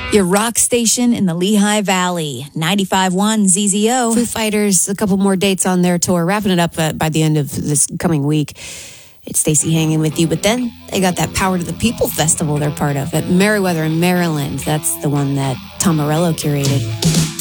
Your rock station in the Lehigh Valley, 95.1 ZZO. Foo Fighters, a couple more dates on their tour, wrapping it up by the end of this coming week. It's Stacey hanging with you, but then they got that Power to the People festival they're part of at Meriwether in Maryland. That's the one that Tom Morello curated.